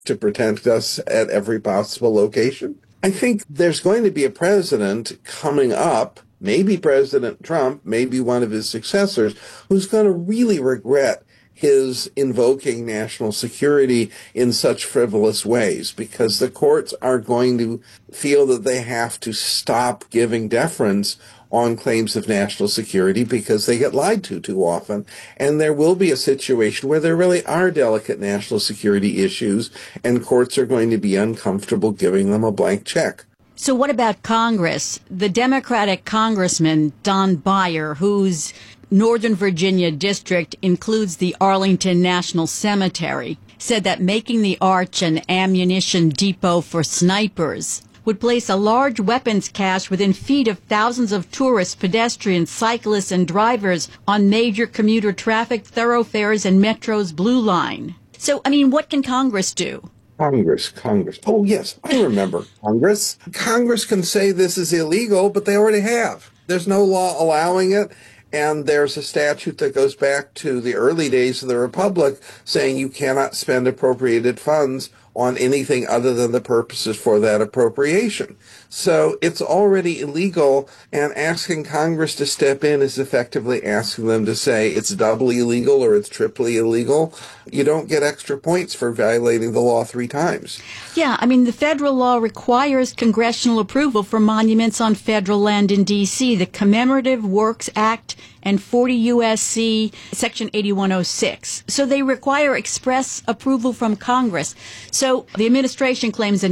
to protect us at every possible location. I think there's going to be a president coming up, maybe President Trump, maybe one of his successors, who's going to really regret his invoking national security in such frivolous ways, because the courts are going to feel that they have to stop giving deference on claims of national security because they get lied to too often. And there will be a situation where there really are delicate national security issues, and courts are going to be uncomfortable giving them a blank check. So what about Congress? The Democratic Congressman, Don Beyer, whose Northern Virginia district includes the Arlington National Cemetery, said that making the Arch an ammunition depot for snipers would place a large weapons cache within feet of thousands of tourists, pedestrians, cyclists, and drivers on major commuter traffic thoroughfares and Metro's Blue Line. So, what can Congress do? Congress. Oh, yes, I remember Congress. Congress can say this is illegal, but they already have. There's no law allowing it. And there's a statute that goes back to the early days of the Republic saying you cannot spend appropriated funds on anything other than the purposes for that appropriation. So it's already illegal, and asking Congress to step in is effectively asking them to say it's doubly illegal or it's triply illegal. You don't get extra points for violating the law 3 times. Yeah, the federal law requires congressional approval for monuments on federal land in D.C. The Commemorative Works Act and 40 U.S.C. Section 8106. So they require express approval from Congress. So the administration claims a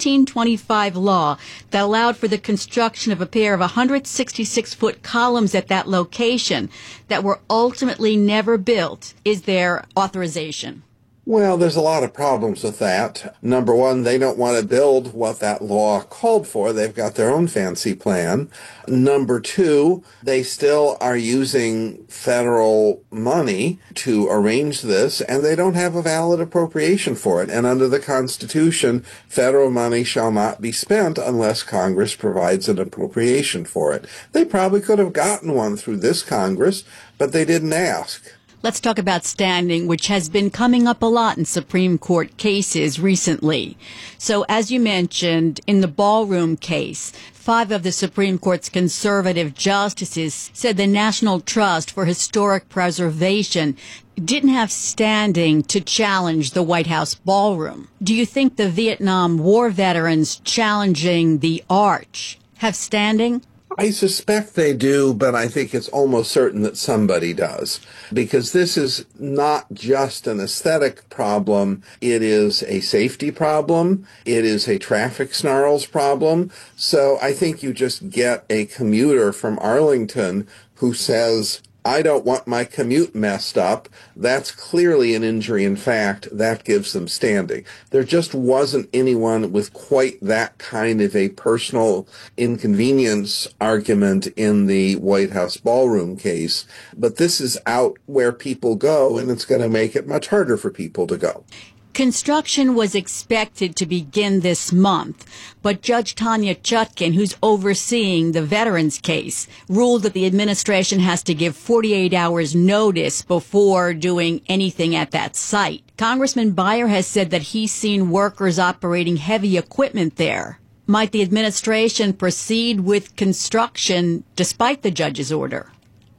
1925 law that allowed for the construction of a pair of 166-foot columns at that location that were ultimately never built is their authorization. Well, there's a lot of problems with that. Number one, they don't want to build what that law called for. They've got their own fancy plan. Number two, they still are using federal money to arrange this, and they don't have a valid appropriation for it. And under the Constitution, federal money shall not be spent unless Congress provides an appropriation for it. They probably could have gotten one through this Congress, but they didn't ask. Let's talk about standing, which has been coming up a lot in Supreme Court cases recently. So as you mentioned, in the Ballroom case, 5 of the Supreme Court's conservative justices said the National Trust for Historic Preservation didn't have standing to challenge the White House ballroom. Do you think the Vietnam War veterans challenging the Arch have standing? I suspect they do, but I think it's almost certain that somebody does, because this is not just an aesthetic problem. It is a safety problem. It is a traffic snarls problem. So I think you just get a commuter from Arlington who says, I don't want my commute messed up. That's clearly an injury in fact. That gives them standing. There just wasn't anyone with quite that kind of a personal inconvenience argument in the White House ballroom case. But this is out where people go, and it's going to make it much harder for people to go. Construction was expected to begin this month, but Judge Tanya Chutkan, who's overseeing the veterans case, ruled that the administration has to give 48 hours notice before doing anything at that site. Congressman Beyer has said that he's seen workers operating heavy equipment there. Might the administration proceed with construction despite the judge's order?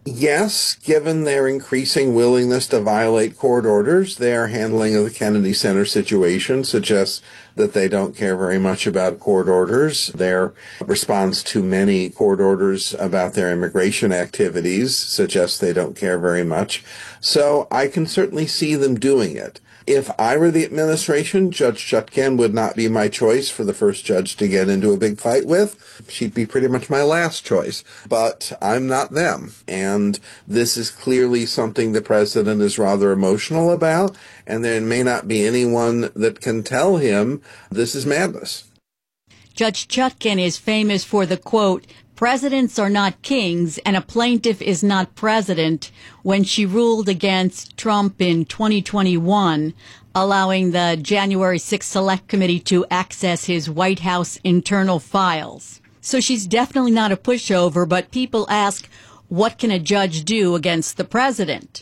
Yes, given their increasing willingness to violate court orders, their handling of the Kennedy Center situation suggests that they don't care very much about court orders. Their response to many court orders about their immigration activities suggests they don't care very much. So I can certainly see them doing it. If I were the administration, Judge Chutkan would not be my choice for the first judge to get into a big fight with. She'd be pretty much my last choice. But I'm not them. And this is clearly something the president is rather emotional about. And there may not be anyone that can tell him this is madness. Judge Chutkan is famous for the quote, "Presidents are not kings and a plaintiff is not president," when she ruled against Trump in 2021, allowing the January 6th Select Committee to access his White House internal files. So she's definitely not a pushover, but people ask, what can a judge do against the president?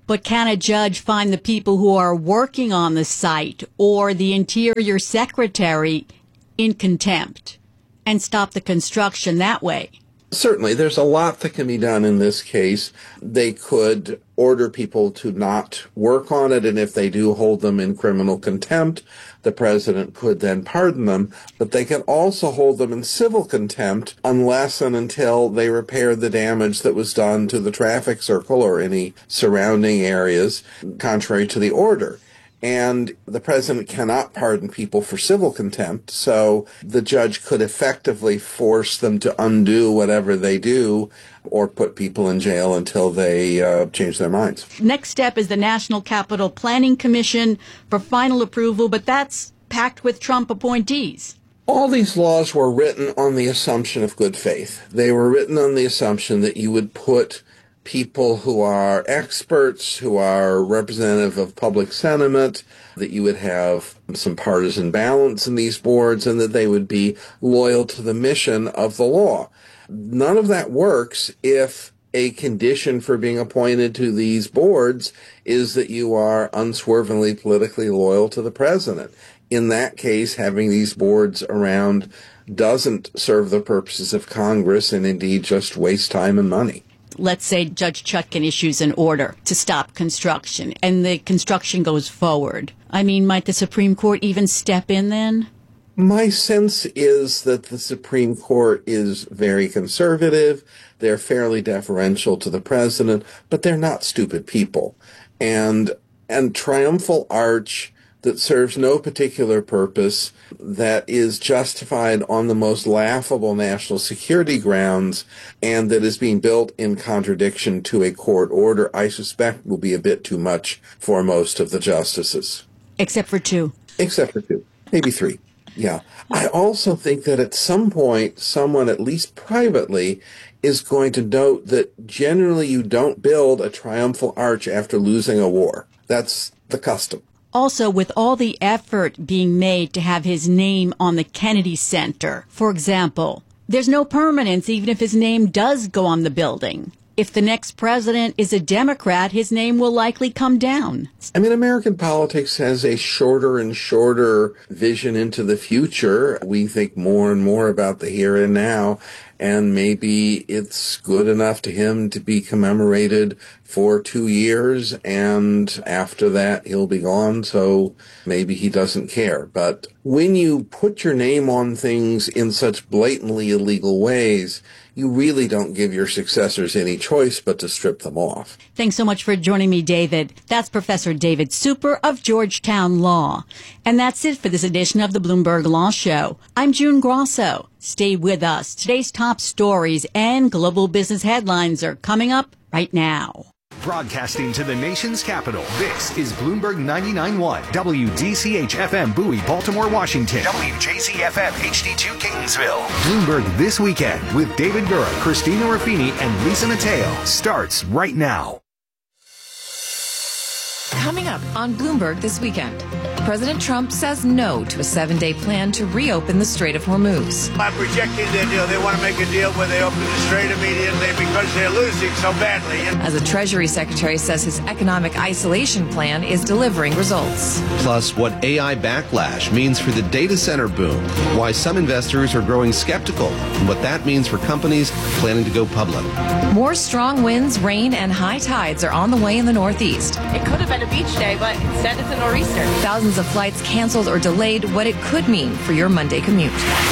But can a judge find the people who are working on the site or the interior secretary in contempt and stop the construction that way? Certainly, there's a lot that can be done in this case. They could order people to not work on it, and if they do hold them in criminal contempt, the president could then pardon them. But they can also hold them in civil contempt unless and until they repair the damage that was done to the traffic circle or any surrounding areas, contrary to the order. And the president cannot pardon people for civil contempt, so the judge could effectively force them to undo whatever they do or put people in jail until they change their minds. Next step is the National Capital Planning Commission for final approval, but that's packed with Trump appointees. All these laws were written on the assumption of good faith. They were written on the assumption that you would put people who are experts, who are representative of public sentiment, that you would have some partisan balance in these boards, and that they would be loyal to the mission of the law. None of that works if a condition for being appointed to these boards is that you are unswervingly politically loyal to the president. In that case, having these boards around doesn't serve the purposes of Congress and indeed just waste time and money. Let's say Judge Chutkan issues an order to stop construction and the construction goes forward. I mean, might the Supreme Court even step in then? My sense is that the Supreme Court is very conservative. They're fairly deferential to the president, but they're not stupid people. And triumphal arch that serves no particular purpose, that is justified on the most laughable national security grounds, and that is being built in contradiction to a court order, I suspect will be a bit too much for most of the justices. Except for two. Except for two. Maybe three. Yeah. I also think that at some point, someone, at least privately, is going to note that generally you don't build a triumphal arch after losing a war. That's the custom. Also, with all the effort being made to have his name on the Kennedy Center, for example, there's no permanence even if his name does go on the building. If the next president is a Democrat, his name will likely come down. I mean, American politics has a shorter and shorter vision into the future. We think more and more about the here and now, and maybe it's good enough to him to be commemorated for 2 years, and after that he'll be gone, so maybe he doesn't care. But when you put your name on things in such blatantly illegal ways, you really don't give your successors any choice but to strip them off. Thanks so much for joining me, David. That's Professor David Super of Georgetown Law. And that's it for this edition of the Bloomberg Law Show. I'm June Grosso. Stay with us. Today's top stories and global business headlines are coming up right now. Broadcasting to the nation's capital, this is Bloomberg 99.1, WDCH-FM Bowie, Baltimore, Washington, WJZ-FM HD2 Gainesville. Bloomberg This Weekend with David Gura, Christina Ruffini, and Lisa Mateo starts right now. Coming up on Bloomberg This Weekend, President Trump says no to a 7-day plan to reopen the Strait of Hormuz. I'm rejecting their deal. They want to make a deal where they open the strait immediately because they're losing so badly. As a Treasury Secretary says his economic isolation plan is delivering results. Plus, what AI backlash means for the data center boom, why some investors are growing skeptical, and what that means for companies planning to go public. More strong winds, rain, and high tides are on the way in the Northeast. It could have been a beach day, but instead it's a nor'easter. Thousands of flights canceled or delayed, what it could mean for your Monday commute.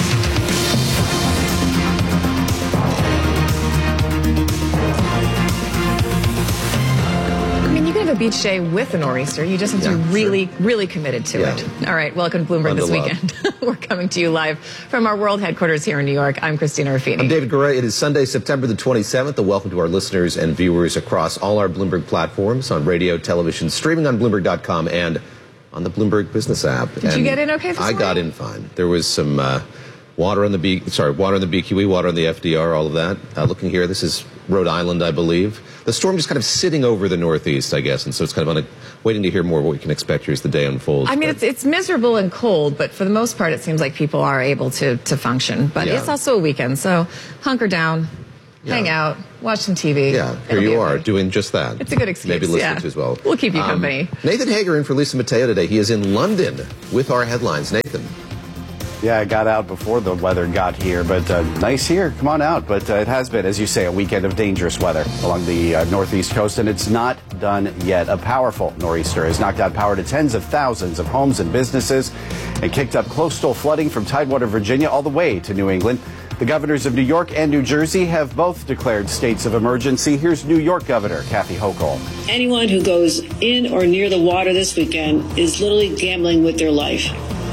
A beach day with a nor'easter. You just have to be really committed to it. All right, welcome to Bloomberg This Weekend. We're coming to you live from our world headquarters here in New York. I'm Christina Ruffini. I'm David Gura. It is Sunday, September the 27th. A welcome to our listeners and viewers across all our Bloomberg platforms, on radio, television, streaming on Bloomberg.com, and on the Bloomberg Business app. Did you get in okay this morning? I got in fine. There was some water on the BQE, water on the FDR, all of that. Looking here, this is Rhode Island, I believe. The storm just kind of sitting over the Northeast, I guess, and so it's kind of waiting to hear more what we can expect here as the day unfolds. I mean, it's miserable and cold, but for the most part, it seems like people are able to function. But it's also a weekend, so hunker down, hang out, watch some TV. Yeah, here you are doing just that. It's a good excuse. Maybe listening to as well. We'll keep you company. Nathan Hager in for Lisa Mateo today. He is in London with our headlines. Nathan. Yeah, I got out before the weather got here, but nice here. Come on out. But it has been, as you say, a weekend of dangerous weather along the northeast coast, and it's not done yet. A powerful nor'easter has knocked out power to tens of thousands of homes and businesses and kicked up coastal flooding from Tidewater, Virginia, all the way to New England. The governors of New York and New Jersey have both declared states of emergency. Here's New York Governor Kathy Hochul. Anyone who goes in or near the water this weekend is literally gambling with their life.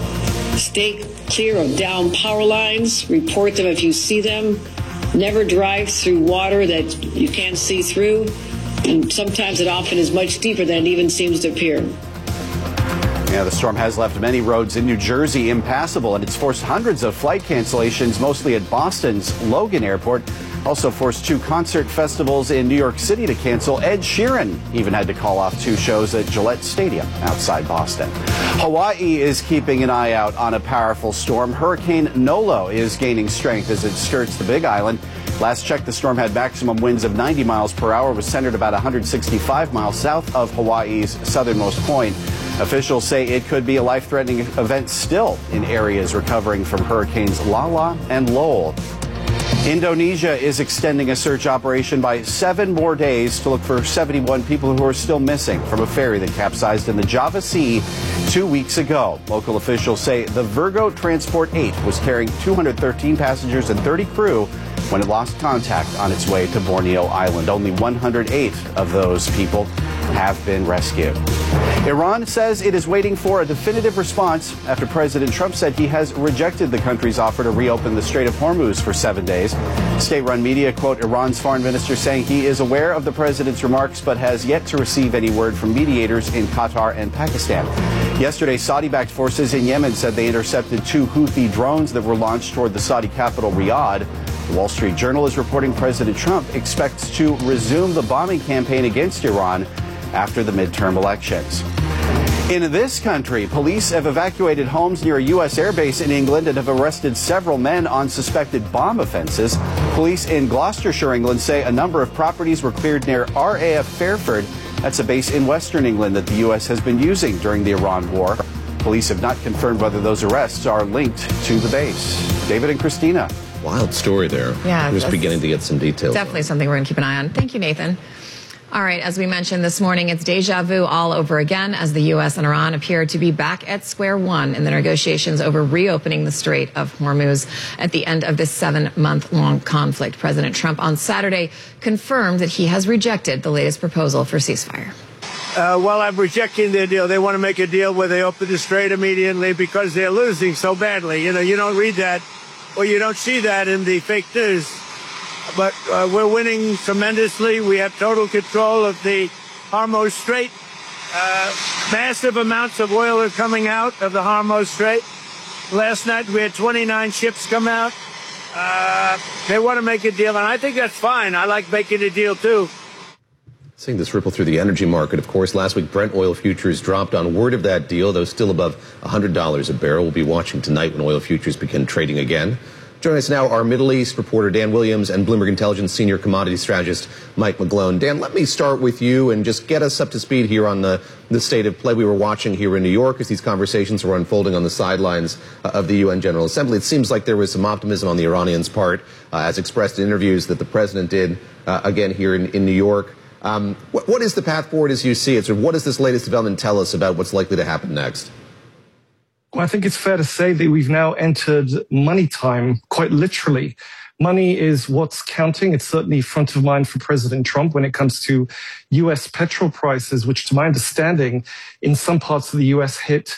Stay clear of downed power lines. Report them if you see them. Never drive through water that you can't see through. And sometimes it often is much deeper than it even seems to appear. Yeah, the storm has left many roads in New Jersey impassable, and it's forced hundreds of flight cancellations, mostly at Boston's Logan Airport. Also forced 2 concert festivals in New York City to cancel. Ed Sheeran even had to call off 2 shows at Gillette Stadium outside Boston. Hawaii is keeping an eye out on a powerful storm. Hurricane Nolo is gaining strength as it skirts the Big Island. Last check, the storm had maximum winds of 90 miles per hour, was centered about 165 miles south of Hawaii's southernmost point. Officials say it could be a life-threatening event still in areas recovering from hurricanes Lala and Lowell. Indonesia is extending a search operation by 7 more days to look for 71 people who are still missing from a ferry that capsized in the Java Sea 2 weeks ago. Local officials say the Virgo Transport 8 was carrying 213 passengers and 30 crew when it lost contact on its way to Borneo Island. Only 108 of those people have been rescued. Iran says it is waiting for a definitive response after President Trump said he has rejected the country's offer to reopen the Strait of Hormuz for 7 days. State-run media quote Iran's foreign minister saying he is aware of the president's remarks but has yet to receive any word from mediators in Qatar and Pakistan. Yesterday, Saudi-backed forces in Yemen said they intercepted 2 Houthi drones that were launched toward the Saudi capital, Riyadh. The Wall Street Journal is reporting President Trump expects to resume the bombing campaign against Iran after the midterm elections. In this country, police have evacuated homes near a U.S. airbase in England and have arrested several men on suspected bomb offenses. Police in Gloucestershire, England, say a number of properties were cleared near RAF Fairford. That's a base in Western England that the U.S. has been using during the Iran war. Police have not confirmed whether those arrests are linked to the base. David and Christina. Wild story there. Yeah. I'm just beginning to get some details. Definitely something we're going to keep an eye on. Thank you, Nathan. All right, as we mentioned this morning, it's deja vu all over again as the U.S. and Iran appear to be back at square one in the negotiations over reopening the Strait of Hormuz at the end of this 7-month-long conflict. President Trump on Saturday confirmed that he has rejected the latest proposal for ceasefire. Well, I'm rejecting their deal. They want to make a deal where they open the Strait immediately because they're losing so badly. You know, you don't read that or you don't see that in the fake news. But we're winning tremendously. We have total control of the Hormuz Strait. Massive amounts of oil are coming out of the Hormuz Strait. Last night we had 29 ships come out. They want to make a deal, and I think that's fine. I like making a deal, too. Seeing this ripple through the energy market, of course. Last week, Brent oil futures dropped on word of that deal, though still above $100 a barrel. We'll be watching tonight when oil futures begin trading again. Joining us now, our Middle East reporter Dan Williams and Bloomberg Intelligence senior commodity strategist Mike McGlone. Dan, let me start with you and just get us up to speed here on the state of play we were watching here in New York as these conversations were unfolding on the sidelines of the UN General Assembly. It seems like there was some optimism on the Iranians' part, as expressed in interviews that the president did again here in New York. What is the path forward as you see it? So what does this latest development tell us about what's likely to happen next? Well, I think it's fair to say that we've now entered money time, quite literally. Money is what's counting. It's certainly front of mind for President Trump when it comes to U.S. petrol prices, which, to my understanding, in some parts of the U.S. hit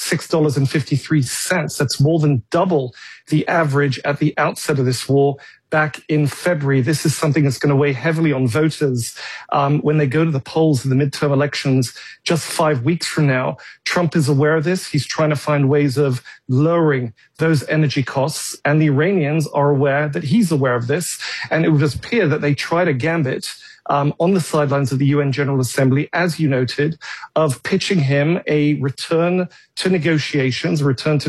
$6.53. That's more than double the average at the outset of this war back in February. This is something that's going to weigh heavily on voters when they go to the polls in the midterm elections just 5 weeks from now. Trump is aware of this. He's trying to find ways of lowering those energy costs, and the Iranians are aware that he's aware of this, and it would appear that they tried a gambit on the sidelines of the UN General Assembly, as you noted, of pitching him a return to negotiations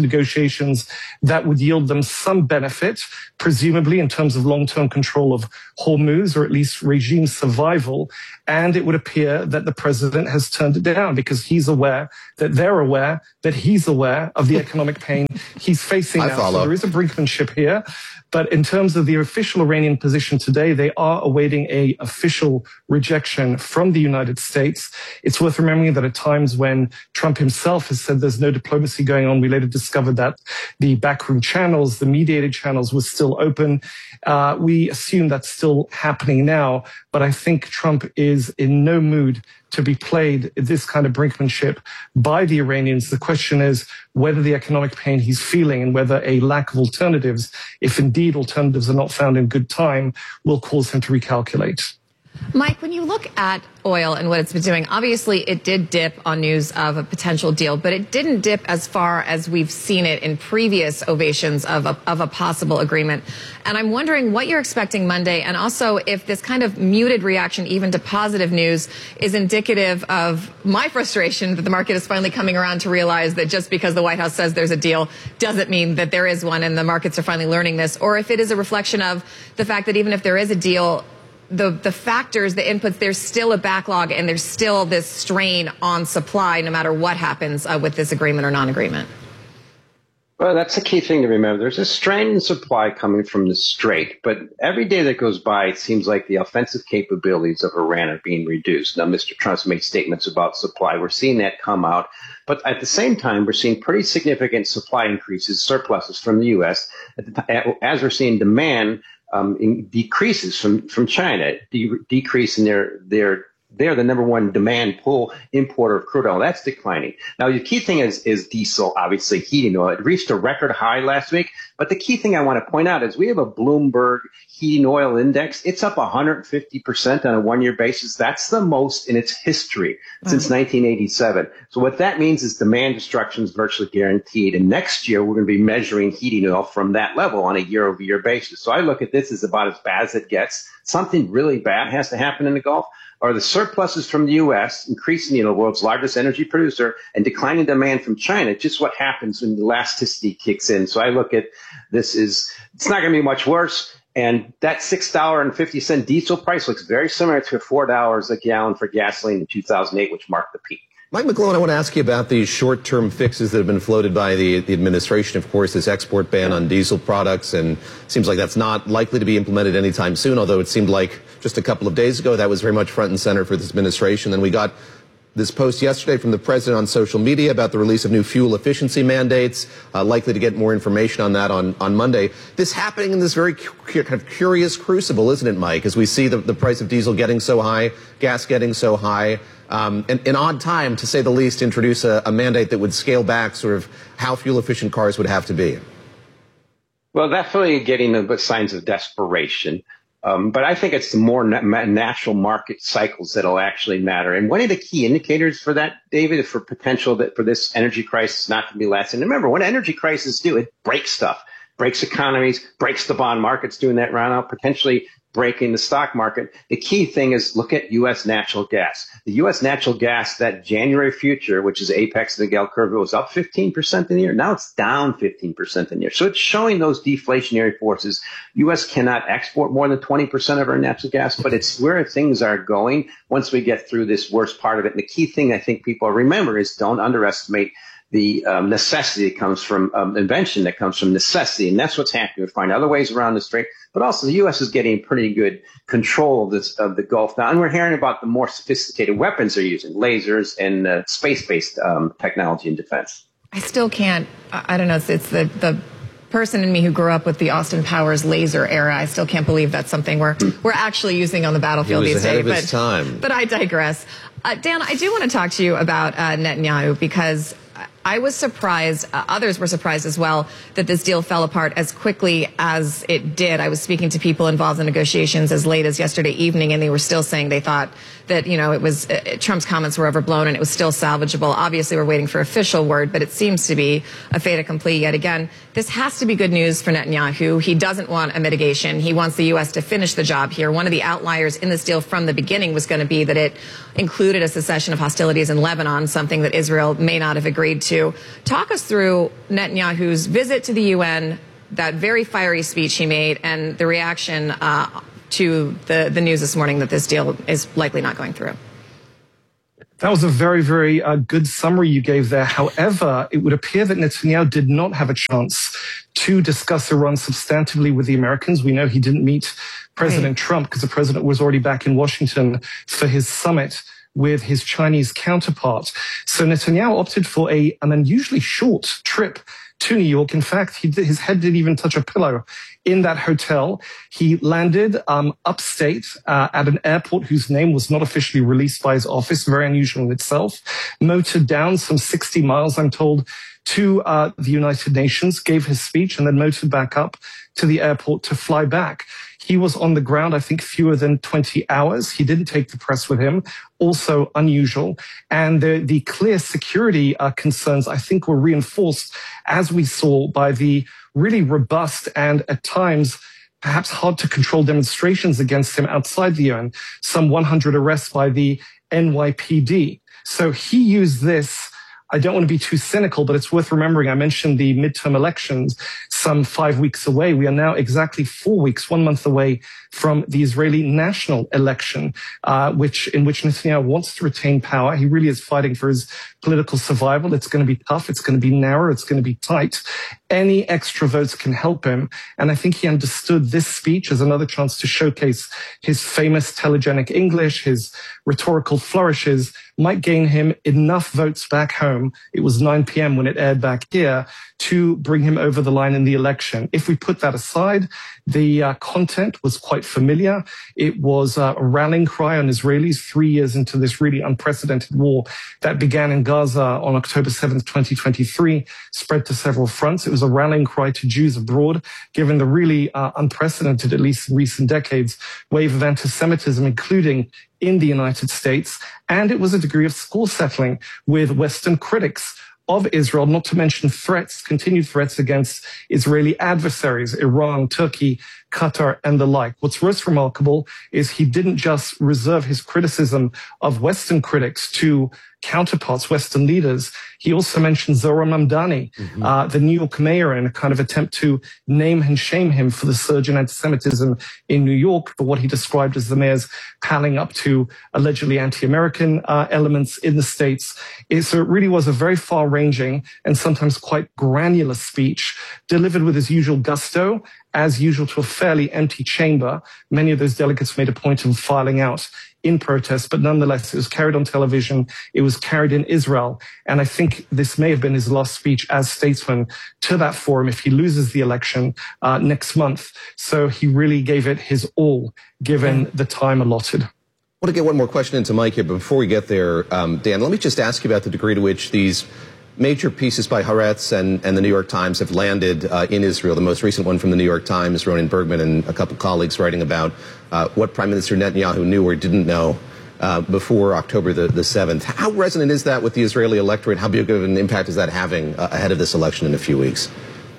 that would yield them some benefit, presumably in terms of long-term control of Hormuz, or at least regime survival. And it would appear that the president has turned it down because he's aware that they're aware that he's aware of the economic pain he's facing now. So there is a brinkmanship here. But in terms of the official Iranian position today, they are awaiting a official rejection from the United States. It's worth remembering that at times when Trump himself has said there's no diplomacy going on, we later discovered that the backroom channels, the mediated channels, were still open. We assume that's still happening now, but I think Trump is in no mood to be played this kind of brinkmanship by the Iranians. The question is whether the economic pain he's feeling and whether a lack of alternatives, if indeed alternatives are not found in good time, will cause him to recalculate. Mike, when you look at oil and what it's been doing, obviously it did dip on news of a potential deal, but it didn't dip as far as we've seen it in previous ovations of a possible agreement. And I'm wondering what you're expecting Monday, and also if this kind of muted reaction even to positive news is indicative of my frustration that the market is finally coming around to realize that just because the White House says there's a deal doesn't mean that there is one, and the markets are finally learning this, or if it is a reflection of the fact that even if there is a deal, the factors, the inputs, there's still a backlog and there's still this strain on supply no matter what happens with this agreement or non-agreement. Well, that's the key thing to remember. There's a strain in supply coming from the Strait, but every day that goes by, it seems like the offensive capabilities of Iran are being reduced. Now, Mr. Trump's made statements about supply. We're seeing that come out. But at the same time, we're seeing pretty significant supply increases, surpluses from the U.S., as we're seeing demand decreases from China, decrease in they're the number one demand pull importer of crude oil. That's declining. Now, the key thing is diesel, obviously heating oil. It reached a record high last week. But the key thing I want to point out is we have a Bloomberg heating oil index. It's up 150% on a one-year basis. That's the most in its history since 1987. So what that means is demand destruction is virtually guaranteed. And next year, we're going to be measuring heating oil from that level on a year-over-year basis. So I look at this as about as bad as it gets. Something really bad has to happen in the Gulf. Are the surpluses from the U.S. increasing, the world's largest energy producer, and declining demand from China, just what happens when the elasticity kicks in. So I look at this it's not going to be much worse. And that $6.50 diesel price looks very similar to $4 a gallon for gasoline in 2008, which marked the peak. Mike McClellan, I want to ask you about these short-term fixes that have been floated by the administration. Of course, this export ban on diesel products, and it seems like that's not likely to be implemented anytime soon, although it seemed like just a couple of days ago that was very much front and center for this administration. Then we got this post yesterday from the president on social media about the release of new fuel efficiency mandates, likely to get more information on that on Monday. This happening in this very kind of curious crucible, isn't it, Mike, as we see the price of diesel getting so high, gas getting so high, an odd time, to say the least, to introduce a mandate that would scale back sort of how fuel-efficient cars would have to be. Well, definitely getting the signs of desperation. But I think it's the more natural market cycles that'll actually matter. And one of the key indicators for that, David, is for potential that for this energy crisis not to be lasting. And remember, when energy crises do, it breaks stuff, breaks economies, breaks the bond markets, doing that right now, potentially breaking the stock market. The key thing is look at U.S. natural gas. The U.S. natural gas, that January future, which is apex of the Gale curve, was up 15% in the year. Now it's down 15% in the year. So it's showing those deflationary forces. U.S. cannot export more than 20% of our natural gas, but it's where things are going once we get through this worst part of it. And the key thing I think people remember is don't underestimate the necessity that comes from invention, that comes from necessity. And that's what's happening. We find other ways around the Strait. But also the U.S. is getting pretty good control of the Gulf now. And we're hearing about the more sophisticated weapons they're using, lasers and space-based technology and defense. I still can't, I don't know, it's the person in me who grew up with the Austin Powers laser era. I still can't believe that's something we're actually using on the battlefield these days. But I digress. Dan, I do want to talk to you about Netanyahu, because I was surprised, others were surprised as well, that this deal fell apart as quickly as it did. I was speaking to people involved in negotiations as late as yesterday evening, and they were still saying they thought that, it was Trump's comments were overblown and it was still salvageable. Obviously, we're waiting for official word, but it seems to be a fait accompli yet again. This has to be good news for Netanyahu. He doesn't want a mitigation. He wants the U.S. to finish the job here. One of the outliers in this deal from the beginning was going to be that it included a cessation of hostilities in Lebanon, something that Israel may not have agreed to. Talk us through Netanyahu's visit to the UN, that very fiery speech he made, and the reaction to the news this morning that this deal is likely not going through. That was a very, very good summary you gave there. However, it would appear that Netanyahu did not have a chance to discuss Iran substantively with the Americans. We know he didn't meet President Trump because the president was already back in Washington for his summit with his Chinese counterpart. So Netanyahu opted for an unusually short trip to New York. In fact, his head didn't even touch a pillow in that hotel. He landed upstate at an airport whose name was not officially released by his office, very unusual in itself, motored down some 60 miles, I'm told, to the United Nations, gave his speech, and then motored back up to the airport to fly back. He was on the ground, I think, fewer than 20 hours. He didn't take the press with him, also unusual. And the clear security concerns, I think, were reinforced, as we saw, by the really robust and at times perhaps hard to control demonstrations against him outside the UN, some 100 arrests by the NYPD. So he used this. I don't want to be too cynical, but it's worth remembering. I mentioned the midterm elections some 5 weeks away. We are now exactly 4 weeks, 1 month away from the Israeli national election, in which Netanyahu wants to retain power. He really is fighting for his political survival. It's going to be tough. It's going to be narrow. It's going to be tight. Any extra votes can help him. And I think he understood this speech as another chance to showcase his famous telegenic English, his rhetorical flourishes, might gain him enough votes back home. It was 9 p.m. when it aired back here to bring him over the line in the election. If we put that aside, the content was quite familiar. It was a rallying cry on Israelis 3 years into this really unprecedented war that began in Gaza on October 7th, 2023, spread to several fronts. It was a rallying cry to Jews abroad, given the really unprecedented, at least in recent decades, wave of anti-Semitism, including in the United States. And it was a degree of score settling with Western critics of Israel, not to mention threats, continued threats against Israeli adversaries, Iran, Turkey, Qatar, and the like. What's most remarkable is he didn't just reserve his criticism of Western critics to counterparts, Western leaders. He also mentioned Zohran Mamdani, the New York mayor, in a kind of attempt to name and shame him for the surge in anti-Semitism in New York, for what he described as the mayor's palling up to allegedly anti-American elements in the States. So it really was a very far-ranging and sometimes quite granular speech, delivered with his usual gusto, as usual, to a fairly empty chamber. Many of those delegates made a point of filing out in protest, but nonetheless, it was carried on television. It was carried in Israel. And I think this may have been his last speech as statesman to that forum if he loses the election next month. So he really gave it his all, given the time allotted. I want to get one more question into Mike here, but before we get there, Dan, let me just ask you about the degree to which these major pieces by Haaretz and the New York Times have landed in Israel. The most recent one from the New York Times, Ronen Bergman and a couple colleagues writing about what Prime Minister Netanyahu knew or didn't know before October the 7th. How resonant is that with the Israeli electorate? How big of an impact is that having ahead of this election in a few weeks?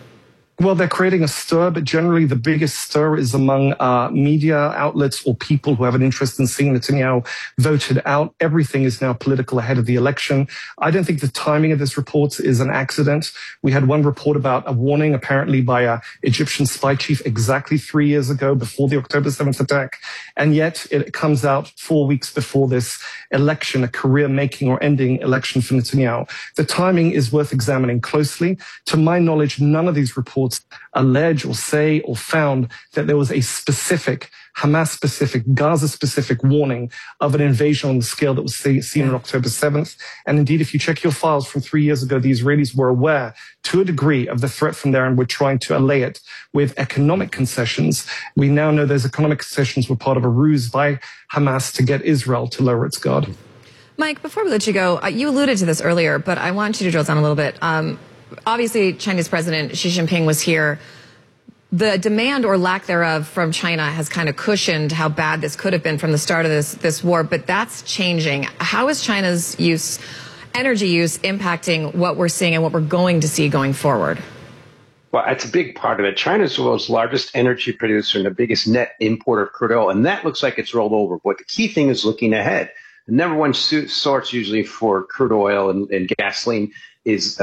Well, they're creating a stir, but generally the biggest stir is among media outlets or people who have an interest in seeing Netanyahu voted out. Everything is now political ahead of the election. I don't think the timing of this report is an accident. We had one report about a warning apparently by an Egyptian spy chief exactly 3 years ago before the October 7th attack. And yet it comes out 4 weeks before this election, a career-making or ending election for Netanyahu. The timing is worth examining closely. To my knowledge, none of these reports allege or say or found that there was a specific Hamas-specific, Gaza-specific warning of an invasion on the scale that was seen on October 7th. And indeed, if you check your files from 3 years ago, the Israelis were aware to a degree of the threat from there and were trying to allay it with economic concessions. We now know those economic concessions were part of a ruse by Hamas to get Israel to lower its guard. Mike, before we let you go, you alluded to this earlier, but I want you to drill down a little bit. Obviously, Chinese President Xi Jinping was here. The demand or lack thereof from China has kind of cushioned how bad this could have been from the start of this war, but that's changing. How is China's energy use impacting what we're seeing and what we're going to see going forward? Well, that's a big part of it. China's the world's largest energy producer and the biggest net importer of crude oil, and that looks like it's rolled over. But the key thing is looking ahead. The number one source usually for crude oil and gasoline is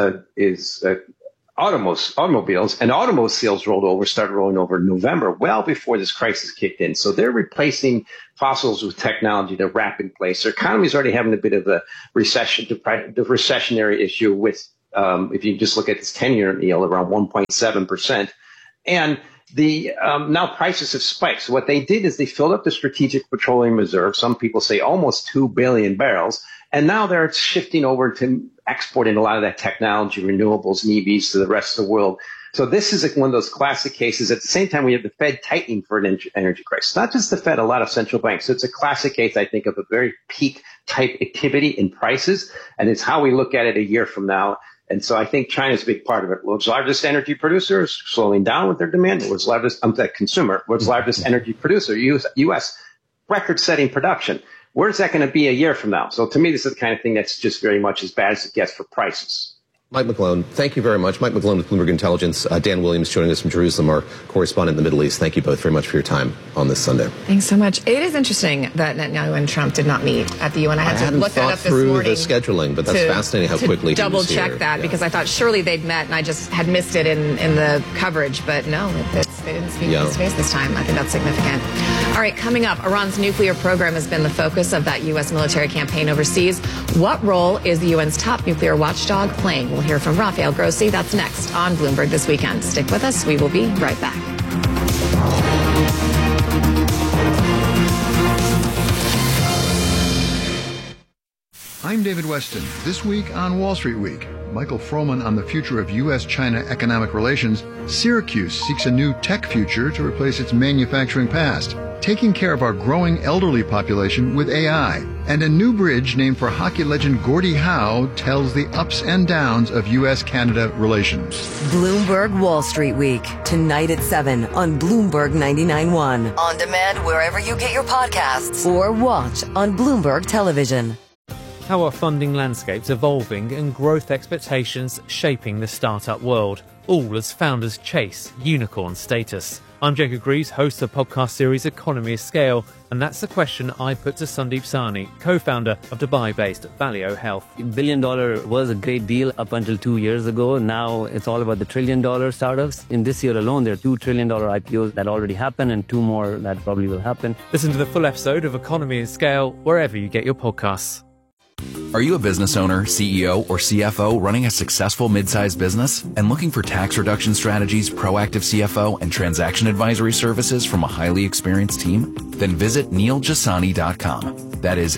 automobiles, and automobile sales started rolling over in November, well before this crisis kicked in. So they're replacing fossils with technology at a rapid pace. Their economy is already having a bit of a recession, the recessionary issue with, if you just look at this 10-year yield, around 1.7%. And now prices have spiked. So what they did is they filled up the strategic petroleum reserve. Some people say almost 2 billion barrels. And now they're shifting over to exporting a lot of that technology, renewables and EVs to the rest of the world. So this is one of those classic cases. At the same time, we have the Fed tightening for an energy crisis. Not just the Fed, a lot of central banks. So it's a classic case, I think, of a very peak type activity in prices. And it's how we look at it a year from now. And so I think China's a big part of it. World's largest energy producer is slowing down with their demand. World's largest energy producer, U.S., record-setting production. Where's that going to be a year from now? So to me, this is the kind of thing that's just very much as bad as it gets for prices. Mike McGlone, thank you very much. Mike McGlone with Bloomberg Intelligence. Dan Williams joining us from Jerusalem, our correspondent in the Middle East. Thank you both very much for your time on this Sunday. Thanks so much. It is interesting that Netanyahu and Trump did not meet at the UN. I had to look that up this morning. through the scheduling, but that's fascinating how quickly he double was check here. that because I thought surely they'd met and I just had missed it in the coverage. But no, they didn't speak face to face this time. I think that's significant. All right, coming up, Iran's nuclear program has been the focus of that U.S. military campaign overseas. What role is the UN's top nuclear watchdog playing? We'll hear from Rafael Grossi. That's next on Bloomberg This Weekend. Stick with us. We will be right back. I'm David Weston. This week on Wall Street Week, Michael Froman on the future of U.S.-China economic relations. Syracuse seeks a new tech future to replace its manufacturing past, taking care of our growing elderly population with AI. And a new bridge named for hockey legend Gordie Howe tells the ups and downs of U.S.-Canada relations. Bloomberg Wall Street Week, tonight at 7 on Bloomberg 99.1. On demand wherever you get your podcasts or watch on Bloomberg Television. How are funding landscapes evolving and growth expectations shaping the startup world, all as founders chase unicorn status? I'm Jacob Greaves, host of the podcast series Economy of Scale, and that's the question I put to Sandeep Sahni, co-founder of Dubai-based Valeo Health. $1 billion was a great deal up until 2 years ago. Now it's all about the $1 trillion startups. In this year alone, there are $2 trillion IPOs that already happened and 2 more that probably will happen. Listen to the full episode of Economy of Scale wherever you get your podcasts. Are you a business owner, CEO, or CFO running a successful mid-sized business and looking for tax reduction strategies, proactive CFO, and transaction advisory services from a highly experienced team? Then visit NeilJasani.com. That is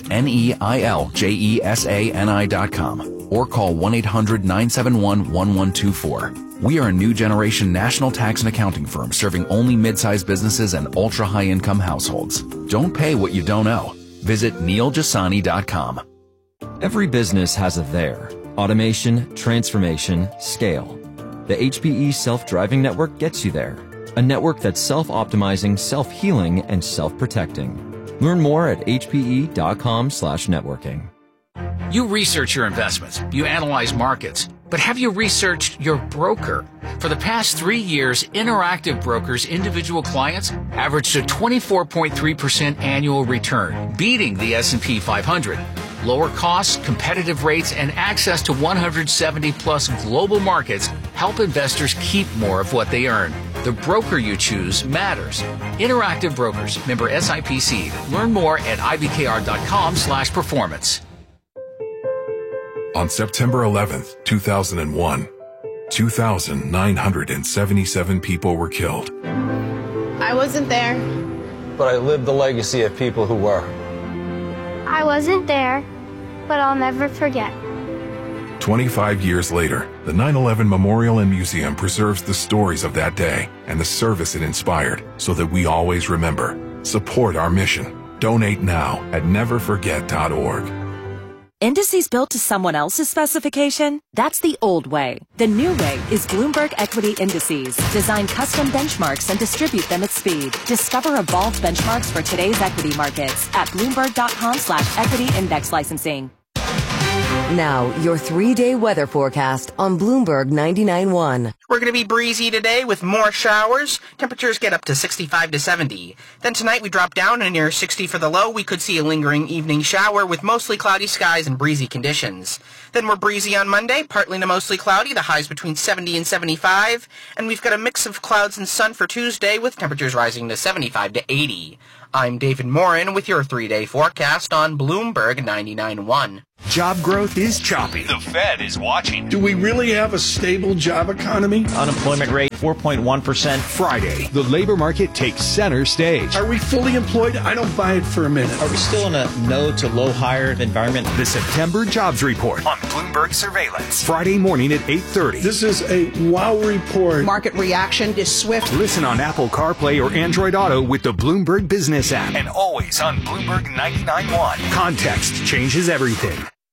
NeilJesani.com. Or call 1-800-971-1124. We are a new generation national tax and accounting firm serving only mid-sized businesses and ultra-high income households. Don't pay what you don't owe. Visit NeilJasani.com. Every business has a there. Automation, transformation, scale. The HPE Self-Driving Network gets you there. A network that's self-optimizing, self-healing, and self-protecting. Learn more at hpe.com/networking. You research your investments. You analyze markets. But have you researched your broker? For the past 3 years, Interactive Brokers' individual clients averaged a 24.3% annual return, beating the S&P 500. Lower costs, competitive rates, and access to 170-plus global markets help investors keep more of what they earn. The broker you choose matters. Interactive Brokers, member SIPC. Learn more at ibkr.com/performance. On September 11th, 2001, 2,977 people were killed. I wasn't there. But I lived the legacy of people who were. I wasn't there, but I'll never forget. 25 years later, the 9/11 Memorial and Museum preserves the stories of that day and the service it inspired so that we always remember. Support our mission. Donate now at neverforget.org. Indices built to someone else's specification? That's the old way. The new way is Bloomberg Equity Indices. Design custom benchmarks and distribute them at speed. Discover evolved benchmarks for today's equity markets at Bloomberg.com/equity index licensing. Now, your 3-day weather forecast on Bloomberg 99.1. We're going to be breezy today with more showers. Temperatures get up to 65 to 70. Then tonight we drop down to near 60 for the low. We could see a lingering evening shower with mostly cloudy skies and breezy conditions. Then we're breezy on Monday, partly to mostly cloudy, the highs between 70 and 75. And we've got a mix of clouds and sun for Tuesday with temperatures rising to 75 to 80. I'm David Morin with your 3-day forecast on Bloomberg 99.1. Job growth is choppy. The Fed is watching. Do we really have a stable job economy? Unemployment rate 4.1%. Friday, the labor market takes center stage. Are we fully employed? I don't buy it for a minute. Are we still in a no to low hire environment? The September jobs report on Bloomberg Surveillance. Friday morning at 8:30. This is a wow report. Market reaction is swift. Listen on Apple CarPlay or Android Auto with the Bloomberg Business app. And always on Bloomberg 99.1. Context changes everything.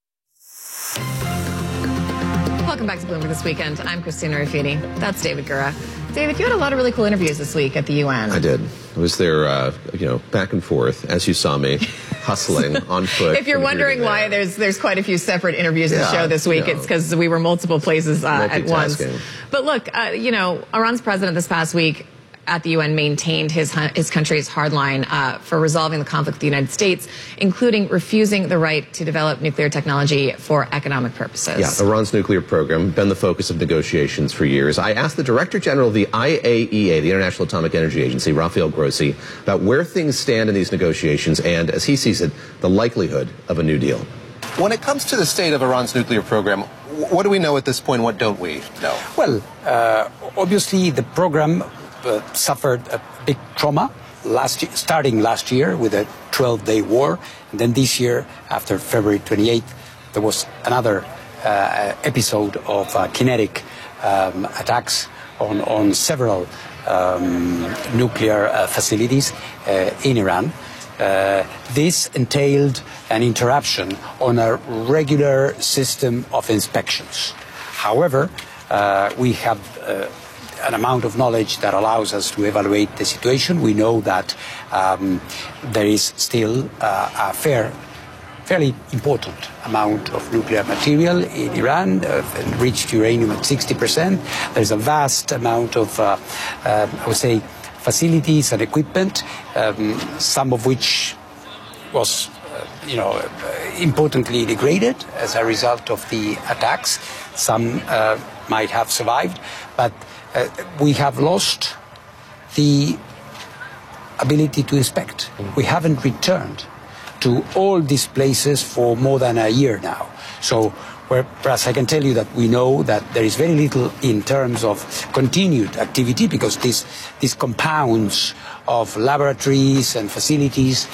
Welcome back to Bloomberg This Weekend. I'm Christina Rafiti. That's David Gura. David, you had a lot of really cool interviews this week at the UN. I did. I was there, back and forth, as you saw me, hustling on foot. If you're wondering why there's quite a few separate interviews in the show this week, it's because we were multiple places at once. But look, Iran's president this past week at the UN maintained his country's hard line for resolving the conflict with the United States, including refusing the right to develop nuclear technology for economic purposes. Yeah, Iran's nuclear program, been the focus of negotiations for years. I asked the Director General of the IAEA, the International Atomic Energy Agency, Rafael Grossi, about where things stand in these negotiations and, as he sees it, the likelihood of a new deal. When it comes to the state of Iran's nuclear program, what do we know at this point? What don't we know? Well, obviously the program suffered a big trauma starting last year with a 12-day war. And then this year, after February 28th, there was another episode of kinetic attacks on several nuclear facilities in Iran. This entailed an interruption on a regular system of inspections. However, we have an amount of knowledge that allows us to evaluate the situation. We know that there is still a fairly important amount of nuclear material in Iran, enriched uranium at 60%. There's a vast amount of, I would say, facilities and equipment, some of which was, importantly degraded as a result of the attacks. Some might have survived, but we have lost the ability to inspect. We haven't returned to all these places for more than a year now. So, whereas I can tell you that we know that there is very little in terms of continued activity because these compounds of laboratories and facilities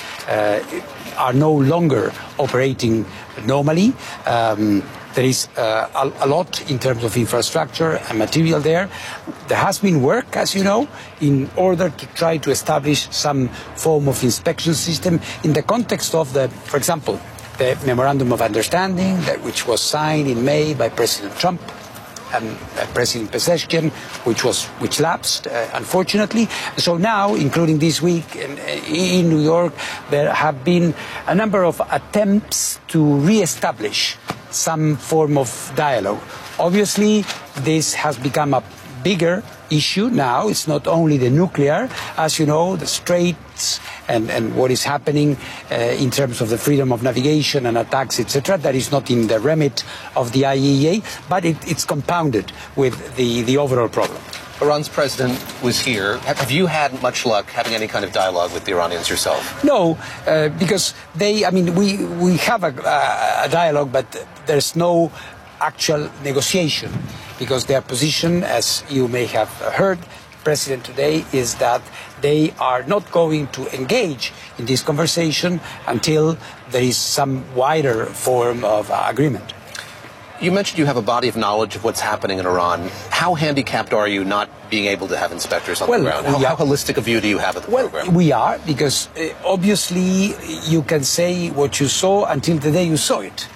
are no longer operating normally. There is a lot in terms of infrastructure and material there. There has been work, as you know, in order to try to establish some form of inspection system in the context of for example, the Memorandum of Understanding which was signed in May by President Trump and President Pezeshkian, which lapsed, unfortunately. So now, including this week in New York, there have been a number of attempts to re-establish some form of dialogue. Obviously, this has become a bigger issue now. It's not only the nuclear, as you know, the Straits and what is happening in terms of the freedom of navigation and attacks, etc. That is not in the remit of the IAEA, but it's compounded with the overall problem. Iran's president was here. Have you had much luck having any kind of dialogue with the Iranians yourself? No, because we have a dialogue, but there's no actual negotiation, because their position, as you may have heard, President today, is that they are not going to engage in this conversation until there is some wider form of agreement. You mentioned you have a body of knowledge of what's happening in Iran. How handicapped are you not being able to have inspectors on the ground? How holistic a view do you have of the program? We are, because obviously you can say what you saw until the day you saw it.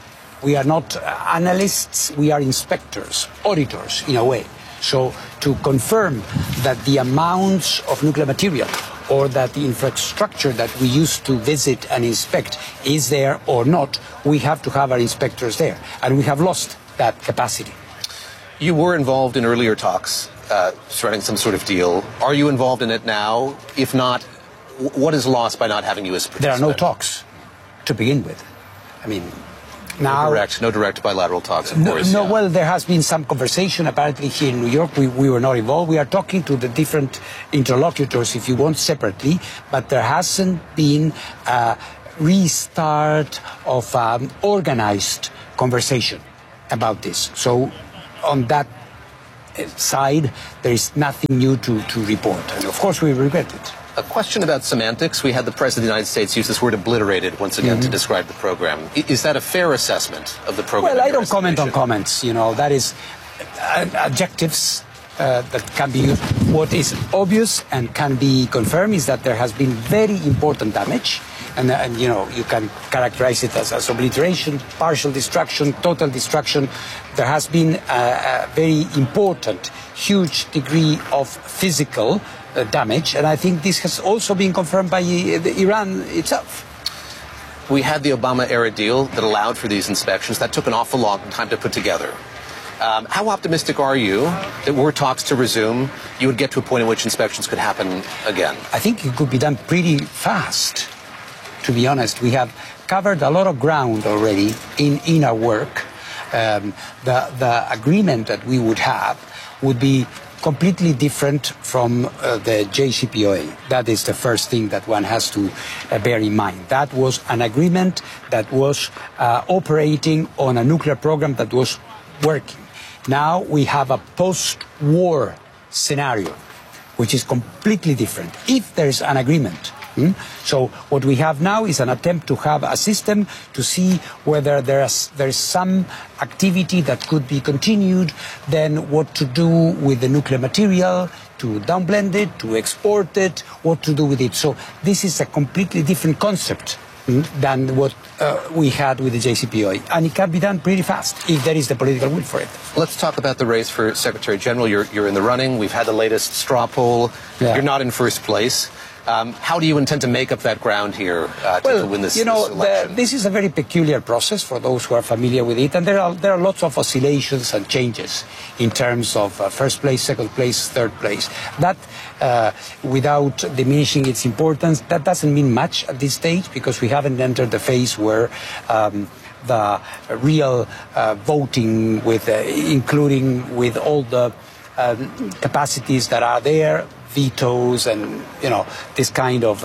We are not analysts, we are inspectors, auditors in a way. So to confirm that the amounts of nuclear material or that the infrastructure that we used to visit and inspect is there or not, we have to have our inspectors there. And we have lost that capacity. You were involved in earlier talks surrounding some sort of deal. Are you involved in it now? If not, what is lost by not having you as a participant? There are no talks to begin with. I mean, now... No direct bilateral talks, of course. No, well, there has been some conversation apparently here in New York. We were not involved. We are talking to the different interlocutors, if you want, separately, but there hasn't been a restart of organized conversation about this. So on that side, there is nothing new to report. And of course, we regret it. A question about semantics. We had the President of the United States use this word obliterated once again to describe the program. Is that a fair assessment of the program? Well, I don't comment on comments. You know, that is adjectives that can be used. What is obvious and can be confirmed is that there has been very important damage. And you know, you can characterize it as obliteration, partial destruction, total destruction. There has been a very important, huge degree of physical damage, and I think this has also been confirmed by Iran itself. We had the Obama-era deal that allowed for these inspections. That took an awful long time to put together. How optimistic are you that were talks to resume, you would get to a point in which inspections could happen again? I think it could be done pretty fast, to be honest. We have covered a lot of ground already in our work. The agreement that we would have would be completely different from the JCPOA. That is the first thing that one has to bear in mind. That was an agreement that was operating on a nuclear program that was working. Now we have a post-war scenario, which is completely different. If there's an agreement, so what we have now is an attempt to have a system to see whether there is some activity that could be continued, then what to do with the nuclear material, to downblend it, to export it, what to do with it. So this is a completely different concept than what we had with the JCPOA. And it can be done pretty fast if there is the political will for it. Let's talk about the race for Secretary General. You're in the running. We've had the latest straw poll. Yeah. You're not in first place. How do you intend to make up that ground here to win this election? This is a very peculiar process for those who are familiar with it, and there are lots of oscillations and changes in terms of first place, second place, third place. That, without diminishing its importance, that doesn't mean much at this stage because we haven't entered the phase where the real voting, including with all the capacities that are there, vetoes and, this kind of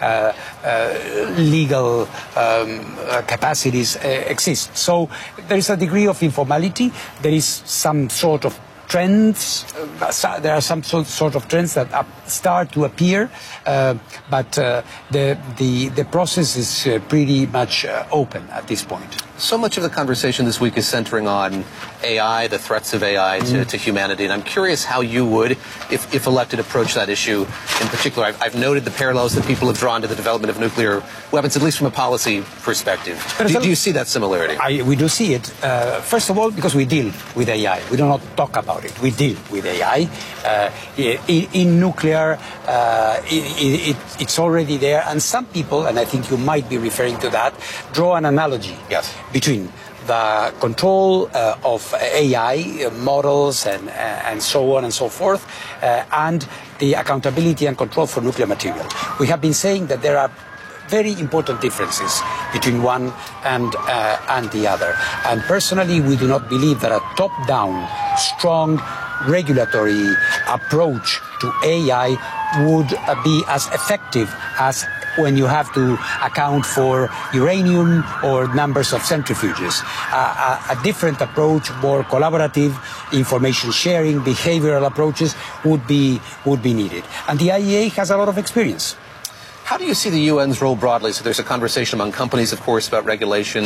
legal capacities exist. So there is a degree of informality. There is some sort of trends. There are some sort of trends that start to appear, but the process is pretty much open at this point. So much of the conversation this week is centering on AI, the threats of AI to humanity, and I'm curious how you would, if elected, approach that issue in particular. I've noted the parallels that people have drawn to the development of nuclear weapons, at least from a policy perspective. Do you see that similarity? We do see it. First of all, because we deal with AI. We do not talk about it. We deal with AI. In nuclear, it's already there, and some people, and I think you might be referring to that, draw an analogy between the control of AI models and so on and so forth, and the accountability and control for nuclear material. We have been saying that there are very important differences between one and the other. And personally, we do not believe that a top-down, strong regulatory approach to AI would be as effective as when you have to account for uranium or numbers of centrifuges. A different approach, more collaborative, information sharing, behavioral approaches would be needed. And the IAEA has a lot of experience. How do you see the UN's role broadly? So there's a conversation among companies, of course, about regulation.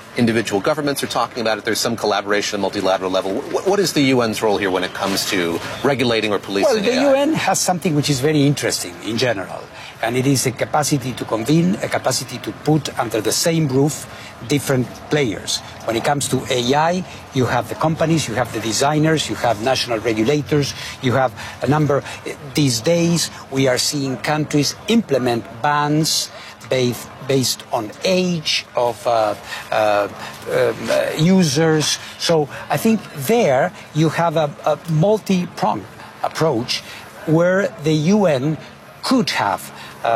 individual governments are talking about it. There's some collaboration at multilateral level. What is the UN's role here when it comes to regulating or policing Well, the AI? UN has something which is very interesting in general, and it is a capacity to convene, a capacity to put under the same roof different players. When it comes to AI, you have the companies, you have the designers, you have national regulators, you have a number. These days, we are seeing countries implement bans based on age of users. So I think there you have a multi-pronged approach where the UN could have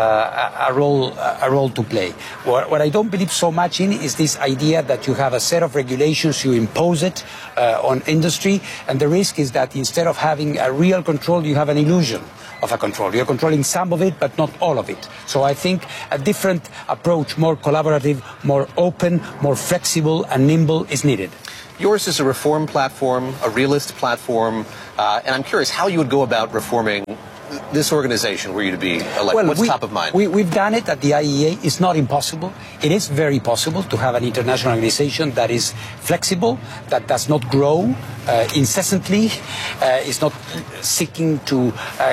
a role to play. What I don't believe so much in is this idea that you have a set of regulations, you impose it on industry, and the risk is that instead of having a real control, you have an illusion of a control. You're controlling some of it, but not all of it. So I think a different approach, more collaborative, more open, more flexible and nimble is needed. Yours is a reform platform, a realist platform, and I'm curious how you would go about reforming this organization were you to be elected. Well, what's top of mind? We've done it at the IEA. It's not impossible. It is very possible to have an international organization that is flexible, that does not grow incessantly, is not seeking to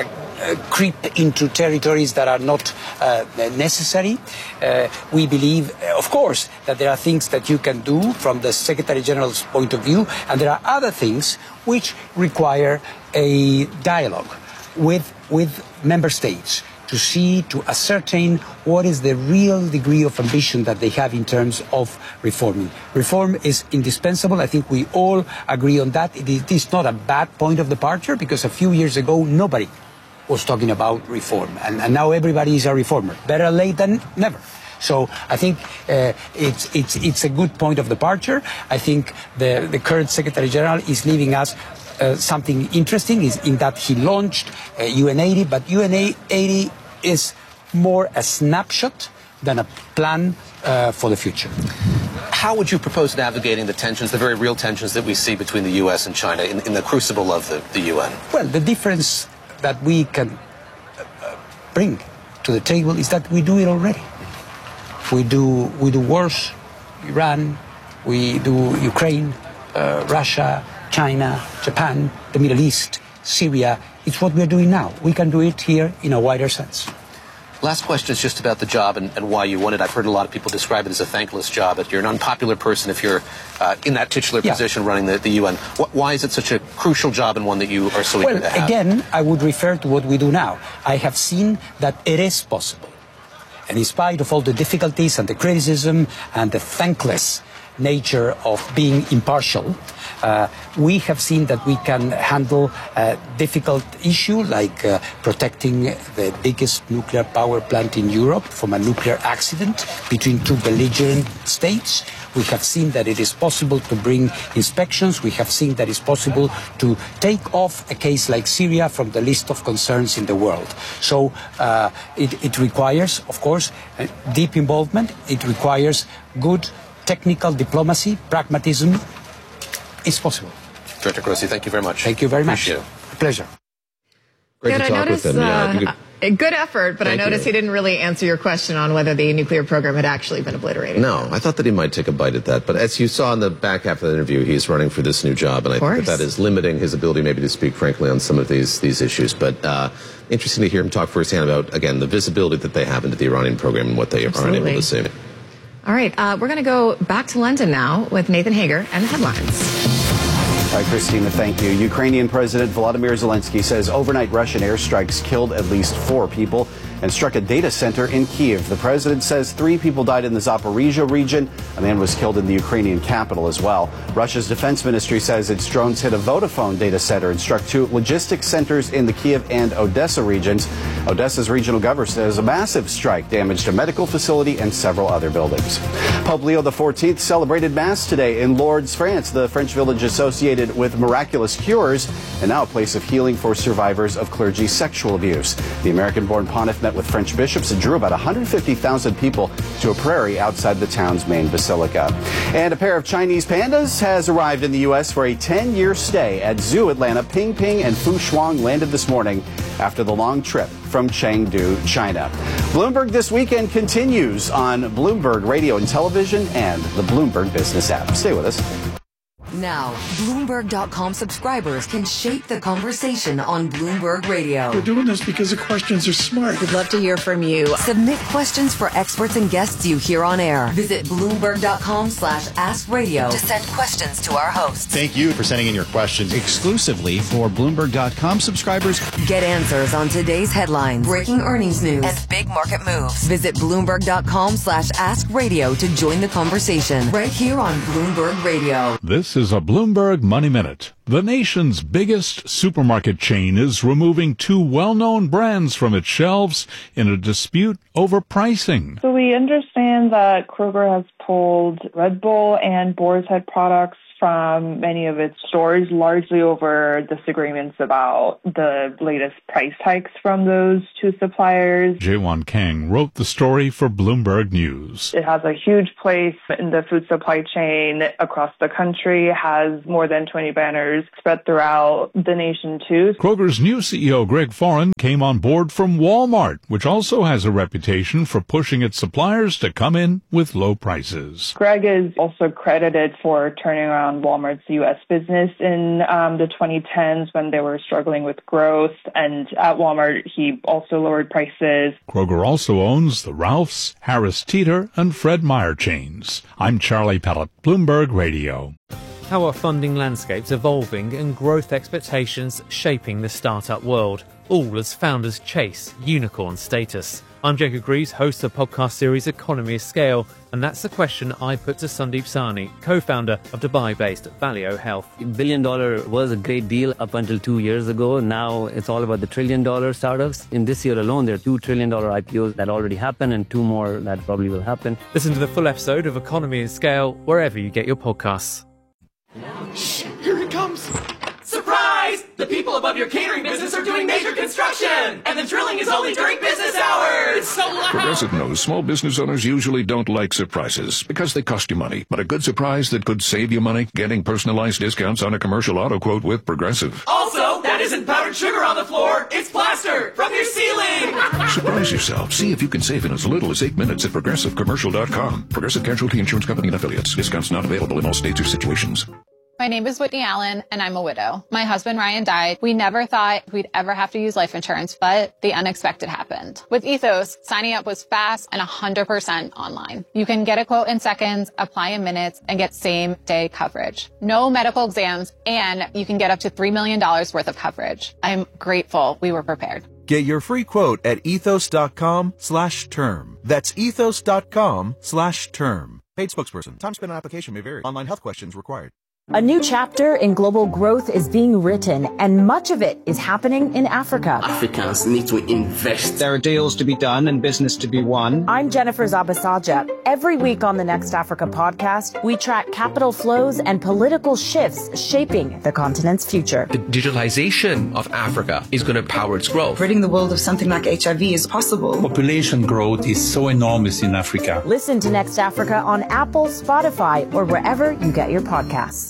creep into territories that are not necessary. We believe, of course, that there are things that you can do from the Secretary General's point of view, and there are other things which require a dialogue with member states to see, to ascertain what is the real degree of ambition that they have in terms of reforming. Reform is indispensable. I think we all agree on that. It is not a bad point of departure because a few years ago nobody was talking about reform, and now everybody is a reformer. Better late than never. So I think it's a good point of departure. I think the current Secretary General is leaving us something interesting is in that he launched UN80, but UN80 is more a snapshot than a plan for the future. How would you propose navigating the tensions, the very real tensions that we see between the U.S. and China in the crucible of the UN? Well, the difference that we can bring to the table is that we do it already. We do wars, Iran, we do Ukraine, Russia, China, Japan, the Middle East, Syria. It's what we're doing now. We can do it here in a wider sense. Last question is just about the job and why you want it. I've heard a lot of people describe it as a thankless job. That you're an unpopular person if you're in that titular position running the UN. Why is it such a crucial job and one that you are so eager to have? Well, again, I would refer to what we do now. I have seen that it is possible. And in spite of all the difficulties and the criticism and the thankless nature of being impartial, we have seen that we can handle a difficult issue like protecting the biggest nuclear power plant in Europe from a nuclear accident between two belligerent states. We have seen that it is possible to bring inspections. We have seen that it's possible to take off a case like Syria from the list of concerns in the world. So it requires, of course, deep involvement. It requires good technical diplomacy, pragmatism. It's possible. Director Grossi, thank you very much. Thank you very much. Appreciate it. A pleasure. Great to talk with him. A good effort, but I noticed he didn't really answer your question on whether the nuclear program had actually been obliterated. No, I thought that he might take a bite at that. But as you saw in the back half of the interview, he's running for this new job, and I think that is limiting his ability maybe to speak frankly on some of these issues. But interesting to hear him talk firsthand about, again, the visibility that they have into the Iranian program and what they are unable to see. All right, we're going to go back to London now with Nathan Hager and the headlines. All right, Christina, thank you. Ukrainian President Volodymyr Zelensky says overnight Russian airstrikes killed at least 4 people and struck a data center in Kyiv. The president says 3 people died in the Zaporizhia region. A man was killed in the Ukrainian capital as well. Russia's defense ministry says its drones hit a Vodafone data center and struck 2 logistics centers in the Kyiv and Odessa regions. Odessa's regional governor says a massive strike damaged a medical facility and several other buildings. Pope Leo XIV celebrated Mass today in Lourdes, France, the French village associated with miraculous cures and now a place of healing for survivors of clergy sexual abuse. The American-born pontiff met with French bishops and drew about 150,000 people to a prairie outside the town's main basilica. And a pair of Chinese pandas has arrived in the U.S. for a 10-year stay at Zoo Atlanta. Ping Ping and Fu Shuang landed this morning after the long trip from Chengdu, China. Bloomberg This Weekend continues on Bloomberg Radio and Television and the Bloomberg Business app. Stay with us. Now, Bloomberg.com subscribers can shape the conversation on Bloomberg Radio. We're doing this because the questions are smart. We'd love to hear from you. Submit questions for experts and guests you hear on air. Visit Bloomberg.com/AskRadio to send questions to our hosts. Thank you for sending in your questions exclusively for Bloomberg.com subscribers. Get answers on today's headlines, breaking earnings news, and big market moves. Visit Bloomberg.com/AskRadio to join the conversation right here on Bloomberg Radio. This is a Bloomberg Money Minute. The nation's biggest supermarket chain is removing two well-known brands from its shelves in a dispute over pricing. So we understand that Kroger has pulled Red Bull and Boar's Head products from many of its stores, largely over disagreements about the latest price hikes from those two suppliers. Jaewon Kang wrote the story for Bloomberg News. It has a huge place in the food supply chain across the country, has more than 20 banners spread throughout the nation too. Kroger's new CEO, Greg Foran, came on board from Walmart, which also has a reputation for pushing its suppliers to come in with low prices. Greg is also credited for turning around Walmart's U.S. business in the 2010s when they were struggling with growth. And at Walmart, he also lowered prices. Kroger also owns the Ralph's, Harris Teeter, and Fred Meyer chains. I'm Charlie Pellet, Bloomberg Radio. How are funding landscapes evolving and growth expectations shaping the startup world, all as founders chase unicorn status? I'm Jacob Greaves, host of the podcast series Economy of Scale, and that's the question I put to Sandeep Sahni, co-founder of Dubai-based Valeo Health. $1 billion was a great deal up until 2 years ago. Now it's all about the $1 trillion startups. In this year alone, there are $2 trillion IPOs that already happened and 2 more that probably will happen. Listen to the full episode of Economy of Scale wherever you get your podcasts. Shh, here it comes. Surprise! The people above your catering business are doing major construction, and the drilling is only during business hours. It's so loud. Progressive knows small business owners usually don't like surprises because they cost you money. But a good surprise that could save you money, getting personalized discounts on a commercial auto quote with Progressive. Also, that isn't powdered sugar on the floor. It's plaster from your ceiling. Surprise yourself. See if you can save in as little as 8 minutes at ProgressiveCommercial.com. Progressive Casualty Insurance Company and Affiliates. Discounts not available in all states or situations. My name is Whitney Allen, and I'm a widow. My husband, Ryan, died. We never thought we'd ever have to use life insurance, but the unexpected happened. With Ethos, signing up was fast and 100% online. You can get a quote in seconds, apply in minutes, and get same-day coverage. No medical exams, and you can get up to $3 million worth of coverage. I'm grateful we were prepared. Get your free quote at ethos.com/term. That's ethos.com/term. Paid spokesperson. Time spent on application may vary. Online health questions required. A new chapter in global growth is being written, and much of it is happening in Africa. Africans need to invest. There are deals to be done and business to be won. I'm Jennifer Zabasaja. Every week on the Next Africa podcast, we track capital flows and political shifts shaping the continent's future. The digitalization of Africa is going to power its growth. Ridding the world of something like HIV is possible. Population growth is so enormous in Africa. Listen to Next Africa on Apple, Spotify, or wherever you get your podcasts.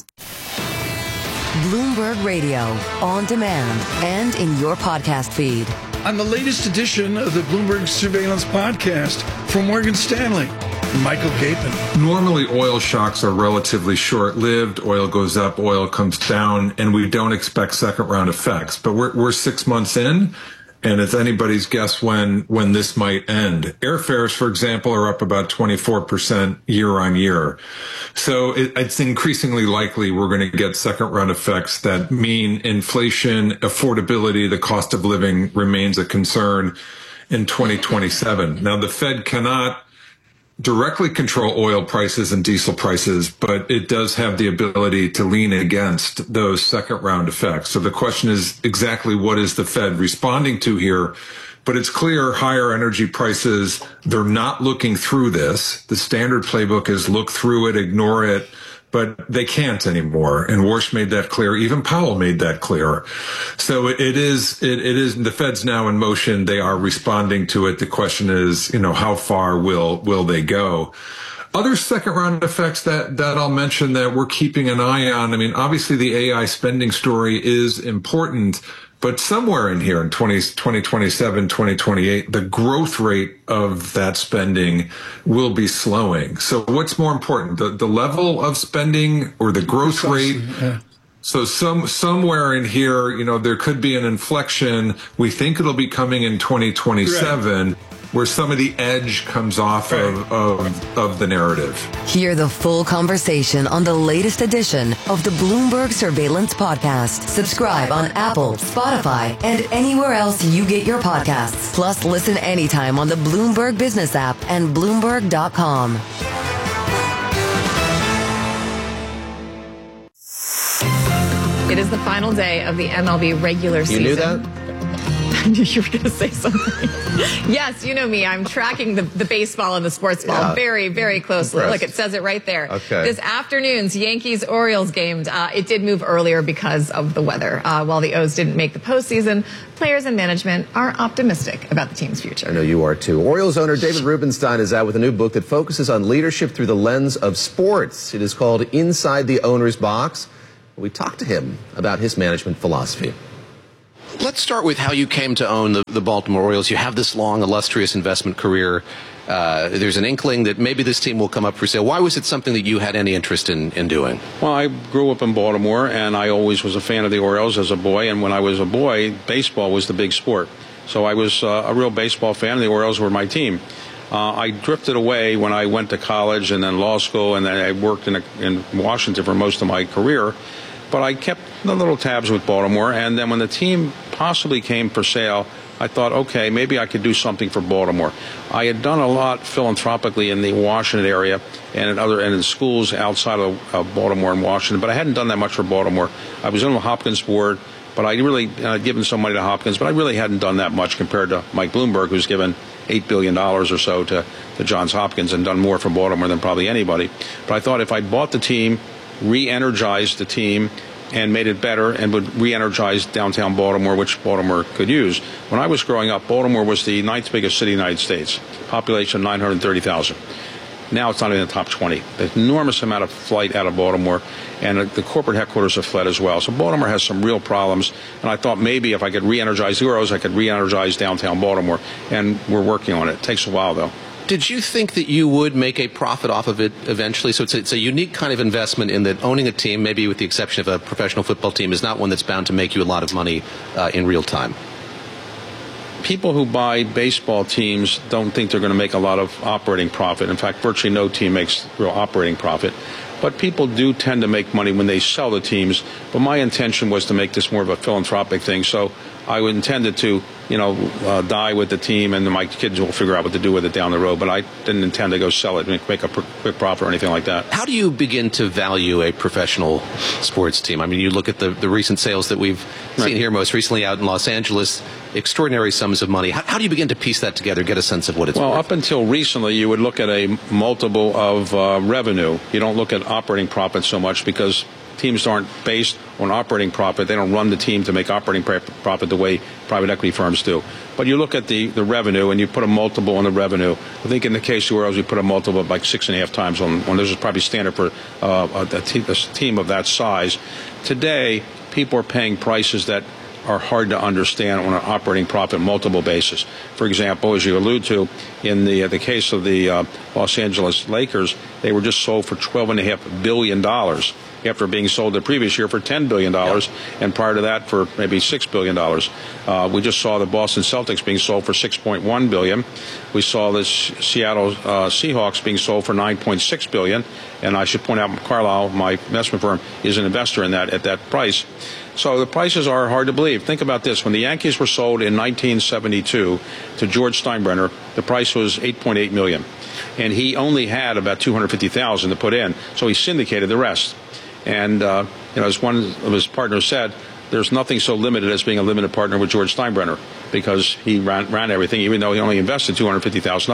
Bloomberg Radio, on demand and in your podcast feed. On the latest edition of the Bloomberg Surveillance Podcast from Morgan Stanley, Michael Gaitman. Normally, oil shocks are relatively short-lived. Oil goes up, oil comes down, and we don't expect second-round effects. But we're 6 months in, and it's anybody's guess when this might end. Airfares, for example, are up about 24% year on year. So it's increasingly likely we're going to get second-round effects that mean inflation, affordability, the cost of living remains a concern in 2027. Now, the Fed cannot directly control oil prices and diesel prices, but it does have the ability to lean against those second round effects. So the question is exactly what is the Fed responding to here? But it's clear higher energy prices, they're not looking through this. The standard playbook is look through it, ignore it, but they can't anymore. And Warsh made that clear. Even Powell made that clear. So it is, the Fed's now in motion. They are responding to it. The question is, how far will they go? Other second round effects that I'll mention that we're keeping an eye on. I mean, obviously the AI spending story is important, But somewhere in here in 2027, 2028, the growth rate of that spending will be slowing. So what's more important, the level of spending or the growth rate? Yeah. So somewhere in here, there could be an inflection. We think it'll be coming in 2027. Right. Where some of the edge comes off of the narrative. Hear the full conversation on the latest edition of the Bloomberg Surveillance Podcast. Subscribe on Apple, Spotify, and anywhere else you get your podcasts. Plus, listen anytime on the Bloomberg Business app and Bloomberg.com. It is the final day of the MLB regular season. You knew that? I knew you were going to say something. Yes, you know me. I'm tracking the baseball and the sports ball very, very closely. Look, it says it right there. Okay. This afternoon's Yankees-Orioles game, it did move earlier because of the weather. While the O's didn't make the postseason, players and management are optimistic about the team's future. I know you are, too. Orioles owner David Rubenstein is out with a new book that focuses on leadership through the lens of sports. It is called Inside the Owner's Box. We talked to him about his management philosophy. Let's start with how you came to own the Baltimore Orioles. You have this long, illustrious investment career. There's an inkling that maybe this team will come up for sale. Why was it something that you had any interest in doing? Well, I grew up in Baltimore, and I always was a fan of the Orioles as a boy. And when I was a boy, baseball was the big sport. So I was a real baseball fan, and the Orioles were my team. I drifted away when I went to college and then law school, and then I worked in Washington for most of my career. But I kept the little tabs with Baltimore, and then when the team possibly came for sale, I thought, okay, maybe I could do something for Baltimore. I had done a lot philanthropically in the Washington area and in schools outside of Baltimore and Washington, but I hadn't done that much for Baltimore. I was in the Hopkins board, but I really given some money to Hopkins, but I really hadn't done that much compared to Mike Bloomberg, who's given $8 billion or so to Johns Hopkins and done more for Baltimore than probably anybody. But I thought if I bought the team, re-energized the team, and made it better and would re-energize downtown Baltimore, which Baltimore could use. When I was growing up, Baltimore was the 9th biggest city in the United States, population 930,000. Now it's not in the top 20. There's an enormous amount of flight out of Baltimore, and the corporate headquarters have fled as well. So Baltimore has some real problems, and I thought maybe if I could re-energize the Orioles, I could re-energize downtown Baltimore, and we're working on it. It takes a while, though. Did you think that you would make a profit off of it eventually? So it's a unique kind of investment in that owning a team, maybe with the exception of a professional football team, is not one that's bound to make you a lot of money in real time. People who buy baseball teams don't think they're going to make a lot of operating profit. In fact, virtually no team makes real operating profit. But people do tend to make money when they sell the teams. But my intention was to make this more of a philanthropic thing. So I intended to, die with the team, and my kids will figure out what to do with it down the road. But I didn't intend to go sell it and make a quick profit or anything like that. How do you begin to value a professional sports team? I mean, you look at the recent sales that we've seen here, most recently out in Los Angeles, extraordinary sums of money. How do you begin to piece that together, get a sense of what it's worth? Well, up until recently, you would look at a multiple of revenue. You don't look at operating profit so much because teams aren't based on operating profit. They don't run the team to make operating profit the way private equity firms do. But you look at the revenue and you put a multiple on the revenue. I think in the case of Orioles, we put a multiple of like 6.5 times on this is probably standard for a team of that size. Today, people are paying prices that are hard to understand on an operating profit multiple basis. For example, as you allude to, in the case of the Los Angeles Lakers, they were just sold for $12.5 billion after being sold the previous year for $10 billion, and prior to that for maybe $6 billion. We just saw the Boston Celtics being sold for $6.1 billion. We saw the Seattle Seahawks being sold for $9.6 billion, and I should point out Carlyle, my investment firm, is an investor in that at that price. So the prices are hard to believe. Think about this. When the Yankees were sold in 1972 to George Steinbrenner, the price was $8.8 million. And he only had about $250,000 to put in, so he syndicated the rest. And as one of his partners said, there's nothing so limited as being a limited partner with George Steinbrenner, because he ran everything, even though he only invested